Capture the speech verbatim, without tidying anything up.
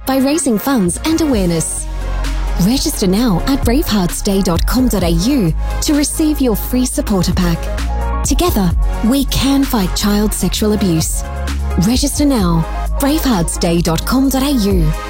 by raising funds and awareness. Register now at braveheartsday dot com dot a u to receive your free supporter pack. Together, we can fight child sexual abuse. Register now, braveheartsday dot com dot a u.